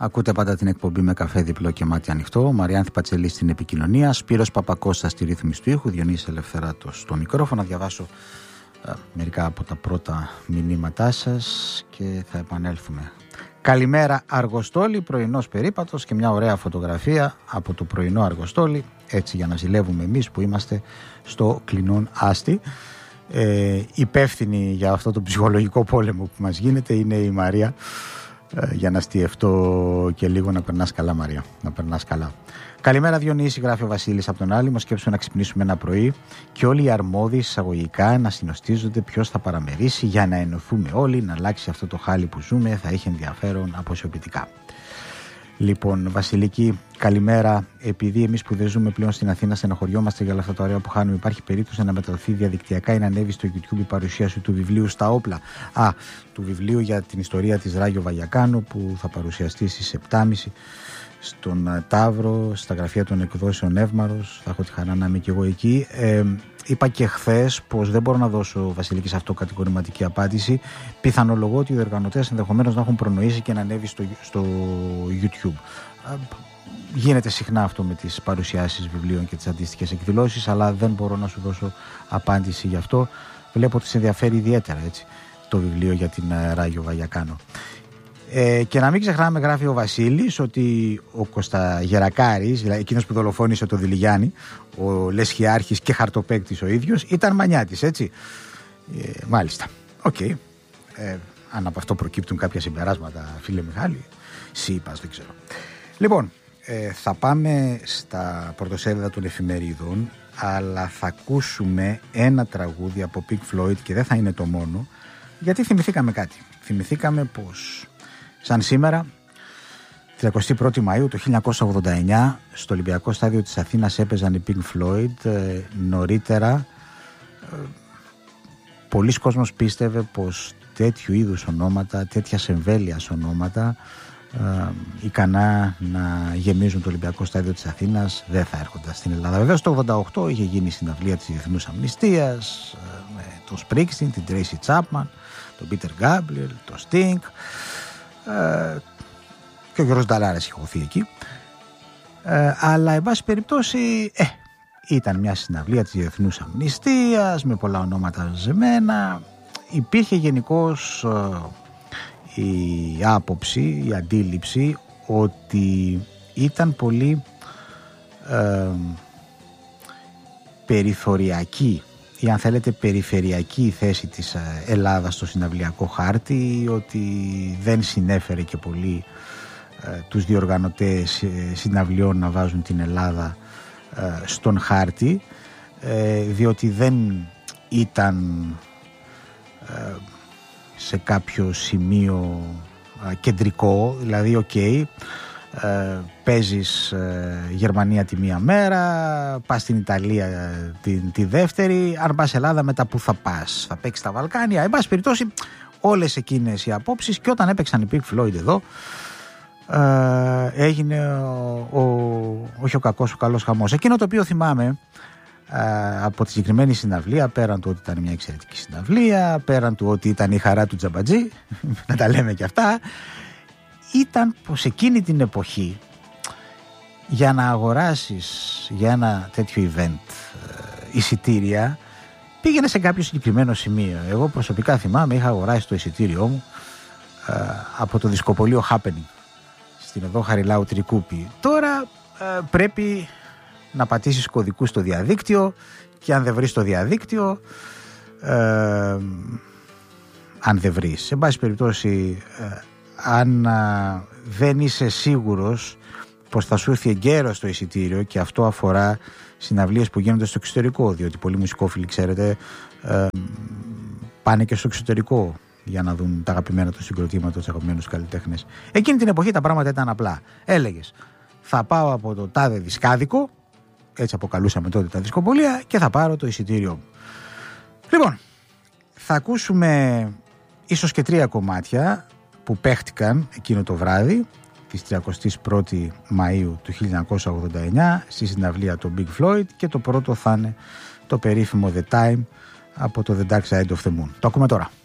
Ακούτε πάντα την εκπομπή με καφέ διπλό και μάτι ανοιχτό. Μαριάνθη Πατσελή στην επικοινωνία. Σπύρος Παπακώστας στη ρύθμιση του ήχου. Διονύσης Ελευθεράτος στο μικρόφωνο. Να διαβάσω μερικά από τα πρώτα μηνύματά σας και θα επανέλθουμε. Καλημέρα Αργοστόλη, πρωινός περίπατος και μια ωραία φωτογραφία από το πρωινό Αργοστόλη. Έτσι για να ζηλεύουμε εμείς που είμαστε στο Κλινόν Άστι. Υπεύθυνη για αυτό το ψυχολογικό πόλεμο που μας γίνεται είναι η Μαρία. Για να στιευτώ και λίγο. Να περνάς καλά, Μαρία, να περνάς καλά. Καλημέρα Διονύση, γράφει ο Βασίλης από τον Άλυμο. Σκέψου να ξυπνήσουμε ένα πρωί και όλοι οι αρμόδιοι εισαγωγικά να συνοστίζονται ποιος θα παραμερίσει για να ενωθούμε όλοι, να αλλάξει αυτό το χάλι που ζούμε. Θα έχει ενδιαφέρον αποσιοποιητικά. Λοιπόν, Βασιλική, καλημέρα. Επειδή εμείς που δεν ζούμε πλέον στην Αθήνα στενοχωριόμαστε για όλα αυτά τα ωραία που χάνουμε, υπάρχει περίπτωση να μεταδοθεί διαδικτυακά ή να ανέβει στο YouTube η παρουσίαση του βιβλίου Στα Όπλα? Του βιβλίου για την ιστορία της Ράγιο Βαγιακάνου που θα παρουσιαστεί στις 7.30 στον Ταύρο, στα γραφεία των εκδόσεων Εύμαρος. Θα έχω τη χαρά να είμαι και εγώ εκεί. Είπα και χθες πως δεν μπορώ να δώσω, Βασιλική, σε αυτό κατηγορηματική απάντηση. Πιθανολογώ ότι οι οργανωτές ενδεχομένως να έχουν προνοήσει και να ανέβει στο YouTube. Γίνεται συχνά αυτό με τις παρουσιάσεις βιβλίων και τις αντίστοιχες εκδηλώσεις, αλλά δεν μπορώ να σου δώσω απάντηση γι' αυτό. Βλέπω ότι σε ενδιαφέρει ιδιαίτερα, έτσι, το βιβλίο για την Ράγιο Βαγιακάνο. Και να μην ξεχνάμε, γράφει ο Βασίλης, ότι ο Κωσταγερακάρης, δηλαδή εκείνος που δολοφόνησε τον Δηλιγιάννη, ο λεσχιάρχης και χαρτοπαίκτης ο ίδιος, ήταν μανιάτης, έτσι. Μάλιστα. Οκ. Αν από αυτό προκύπτουν κάποια συμπεράσματα, φίλε Μιχάλη, είπας, δεν ξέρω. Λοιπόν, θα πάμε στα πρωτοσέλιδα των εφημερίδων, αλλά θα ακούσουμε ένα τραγούδι από Pink Floyd και δεν θα είναι το μόνο, γιατί θυμηθήκαμε κάτι. Θυμηθήκαμε πως σαν σήμερα, 31η Μαΐου του 1989, στο Ολυμπιακό Στάδιο της Αθήνας έπαιζαν οι Pink Floyd. Νωρίτερα, πολλοί κόσμος πίστευε πως τέτοιου είδους ονόματα, τέτοια εμβέλειας ονόματα, ικανά να γεμίζουν το Ολυμπιακό Στάδιο της Αθήνας, δεν θα έρχονταν στην Ελλάδα. Βέβαια, το 1988 είχε γίνει η συναυλία της Διεθνούς Αμνηστίας, με τον Springsteen, την Tracy Chapman, τον Peter Gabriel, τον Sting, και ο Γιώργος Νταλάρας είχε χωθεί εκεί, αλλά εν πάση περιπτώσει ήταν μια συναυλία της Διεθνούς Αμνηστίας με πολλά ονόματα ζεμένα. Υπήρχε γενικώς η άποψη, η αντίληψη ότι ήταν πολύ περιθωριακή ή, αν θέλετε, περιφερειακή η θέση της Ελλάδας στο συναυλιακό χάρτη, ότι δεν συνέφερε και πολύ τους διοργανωτές συναυλιών να βάζουν την Ελλάδα στον χάρτη, διότι δεν ήταν σε κάποιο σημείο κεντρικό, δηλαδή παίζεις Γερμανία τη μία μέρα, πας στην Ιταλία τη δεύτερη, αν πας Ελλάδα μετά που θα πας? Θα παίξεις στα Βαλκάνια? Εν πάση περιπτώσει, όλες εκείνες οι απόψεις, και όταν έπαιξαν οι Pink Floyd εδώ, έγινε όχι ο κακός, ο καλός χαμός. Εκείνο το οποίο θυμάμαι από τη συγκεκριμένη συναυλία, πέραν του ότι ήταν μια εξαιρετική συναυλία, πέραν του ότι ήταν η χαρά του Τζαμπατζή, να τα λέμε και αυτά, ήταν πως εκείνη την εποχή, για να αγοράσεις για ένα τέτοιο event εισιτήρια, πήγαινε σε κάποιο συγκεκριμένο σημείο. Εγώ προσωπικά θυμάμαι, είχα αγοράσει το εισιτήριό μου από το δισκοπωλείο Happening στην οδό Χαριλάου Τρικούπη. Τώρα πρέπει να πατήσεις κωδικούς στο διαδίκτυο, και αν δεν βρεις το διαδίκτυο, αν δεν βρεις, σε πάση περιπτώσει, αν δεν είσαι σίγουρος πως θα σου έρθει εγκαίρος το εισιτήριο, και αυτό αφορά συναυλίες που γίνονται στο εξωτερικό, διότι πολλοί μουσικόφιλοι, ξέρετε, πάνε και στο εξωτερικό για να δουν τα αγαπημένα του συγκροτήματα, τους αγαπημένους καλλιτέχνες. Εκείνη την εποχή τα πράγματα ήταν απλά. Έλεγες, θα πάω από το τάδε δισκάδικο, έτσι αποκαλούσαμε τότε τα δισκοπωλεία, και θα πάρω το εισιτήριό μου. Λοιπόν, θα ακούσουμε ίσως και 3 κομμάτια που παίχτηκαν εκείνο το βράδυ της 31η Μαΐου του 1989 στη συναυλία των Big Floyd, και το πρώτο θα είναι το περίφημο The Time από το The Dark Side of the Moon. Το ακούμε τώρα.